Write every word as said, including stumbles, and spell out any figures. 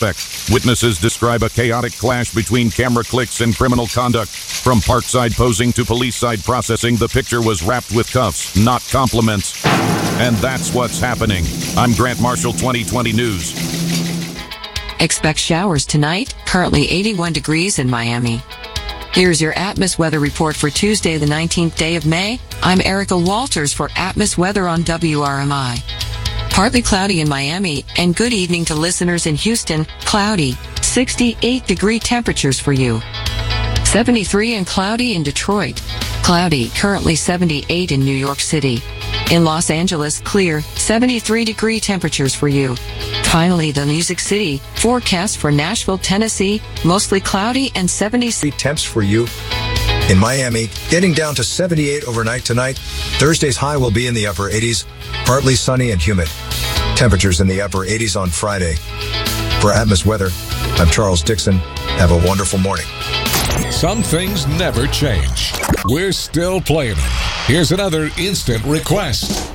suspect. Witnesses describe a chaotic clash between camera clicks and criminal conduct. From parkside posing to police side processing, the picture was wrapped with cuffs, not compliments. And that's what's happening. I'm Grant Marshall, twenty twenty News. Expect showers tonight, currently eighty-one degrees in Miami. Here's your Atmos weather report for Tuesday, the nineteenth day of May. I'm Erica Walters for Atmos Weather on W R M I. Partly cloudy in Miami, and good evening to listeners in Houston. Cloudy, sixty-eight degree temperatures for you. seventy-three and cloudy in Detroit. Cloudy, currently seventy-eight in New York City. In Los Angeles, clear, seventy-three degree temperatures for you. Finally, the Music City, forecast for Nashville, Tennessee, mostly cloudy and seventy-three temps for you. In Miami, getting down to seventy-eight overnight tonight. Thursday's high will be in the upper eighties, partly sunny and humid. Temperatures in the upper eighties on Friday. For Atmos Weather, I'm Charles Dixon. Have a wonderful morning. Some things never change. We're still playing them. Here's another instant request.